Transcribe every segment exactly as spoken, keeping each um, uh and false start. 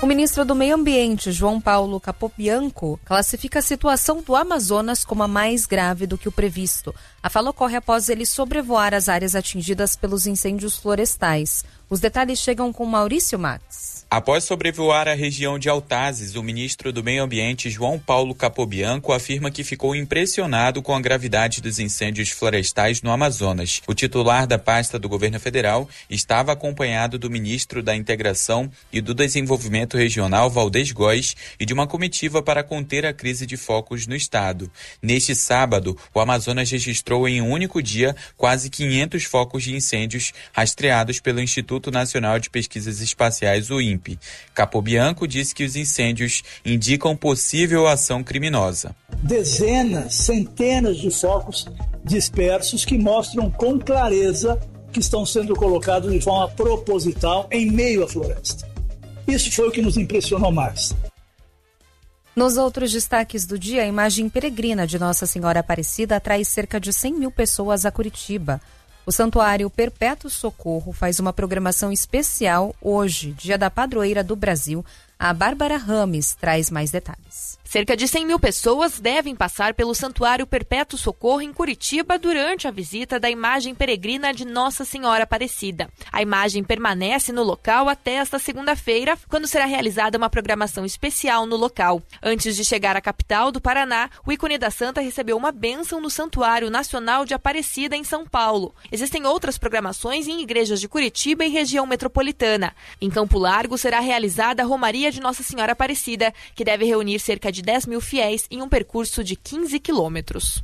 O ministro do Meio Ambiente, João Paulo Capobianco, classifica a situação do Amazonas como a mais grave do que o previsto. A fala ocorre após ele sobrevoar as áreas atingidas pelos incêndios florestais. Os detalhes chegam com Maurício Max. Após sobrevoar a região de Altazes, o ministro do Meio Ambiente, João Paulo Capobianco, afirma que ficou impressionado com a gravidade dos incêndios florestais no Amazonas. O titular da pasta do governo federal estava acompanhado do ministro da Integração e do Desenvolvimento Regional, Valdez Góes, e de uma comitiva para conter a crise de focos no estado. Neste sábado, o Amazonas registrou em um único dia quase quinhentos focos de incêndios rastreados pelo Instituto Nacional de Pesquisas Espaciais, o I N P. Capobianco disse que os incêndios indicam possível ação criminosa. Dezenas, centenas de focos dispersos que mostram com clareza que estão sendo colocados de forma proposital em meio à floresta. Isso foi o que nos impressionou mais. Nos outros destaques do dia, a imagem peregrina de Nossa Senhora Aparecida atrai cerca de cem mil pessoas a Curitiba. O Santuário Perpétuo Socorro faz uma programação especial hoje, Dia da Padroeira do Brasil. A Bárbara Rames traz mais detalhes. Cerca de cem mil pessoas devem passar pelo Santuário Perpétuo Socorro em Curitiba durante a visita da imagem peregrina de Nossa Senhora Aparecida. A imagem permanece no local até esta segunda-feira, quando será realizada uma programação especial no local. Antes de chegar à capital do Paraná, o ícone da Santa recebeu uma bênção no Santuário Nacional de Aparecida, em São Paulo. Existem outras programações em igrejas de Curitiba e região metropolitana. Em Campo Largo será realizada a Romaria de Nossa Senhora Aparecida, que deve reunir cerca de dez mil fiéis em um percurso de quinze quilômetros.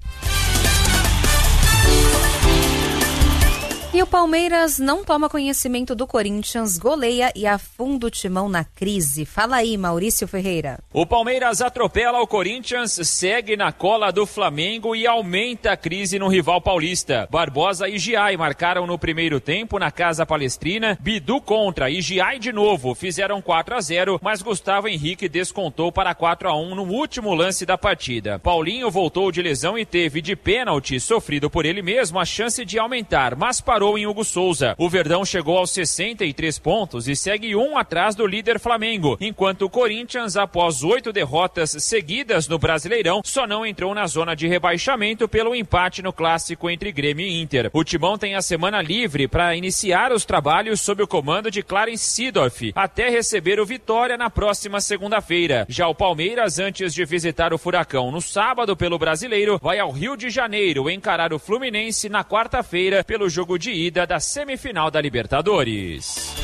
E o Palmeiras não toma conhecimento do Corinthians, goleia e afunda o timão na crise. Fala aí, Maurício Ferreira. O Palmeiras atropela o Corinthians, segue na cola do Flamengo e aumenta a crise no rival paulista. Barbosa e Giai marcaram no primeiro tempo na Casa Palestrina. Bidu contra e Giai de novo fizeram quatro a zero, mas Gustavo Henrique descontou para quatro a um no último lance da partida. Paulinho voltou de lesão e teve de pênalti sofrido por ele mesmo a chance de aumentar, mas parou em Hugo Souza. O Verdão chegou aos sessenta e três pontos e segue um atrás do líder Flamengo, enquanto o Corinthians, após oito derrotas seguidas no Brasileirão, só não entrou na zona de rebaixamento pelo empate no clássico entre Grêmio e Inter. O Timão tem a semana livre para iniciar os trabalhos sob o comando de Clarence Seedorf, até receber o Vitória na próxima segunda-feira. Já o Palmeiras, antes de visitar o Furacão no sábado pelo Brasileiro, vai ao Rio de Janeiro encarar o Fluminense na quarta-feira pelo jogo de ida da semifinal da Libertadores.